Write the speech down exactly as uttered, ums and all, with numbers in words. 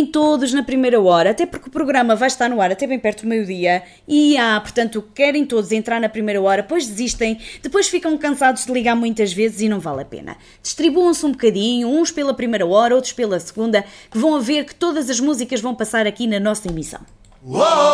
liguem todos na primeira hora, até porque o programa vai estar no ar até bem perto do meio-dia e há, portanto, querem todos entrar na primeira hora, depois desistem, depois ficam cansados de ligar muitas vezes e não vale a pena. Distribuam-se um bocadinho, uns pela primeira hora, outros pela segunda, que vão ver que todas as músicas vão passar aqui na nossa emissão. Uou!